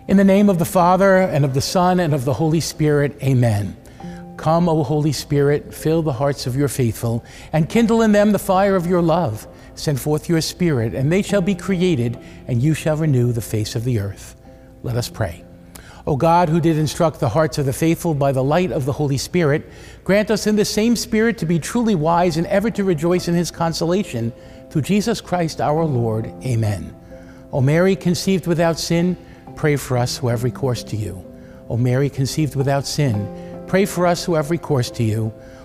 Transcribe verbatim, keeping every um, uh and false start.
In the name of the Father, and of the Son, and of the Holy Spirit, amen. Come, O Holy Spirit, fill the hearts of your faithful, and kindle in them the fire of your love. Send forth your Spirit, and they shall be created, and you shall renew the face of the earth. Let us pray. O God, who did instruct the hearts of the faithful by the light of the Holy Spirit, grant us in the same Spirit to be truly wise and ever to rejoice in his consolation. Through Jesus Christ our Lord. Amen. O Mary, conceived without sin, pray for us who have recourse to you. O Mary, conceived without sin, pray for us who have recourse to you.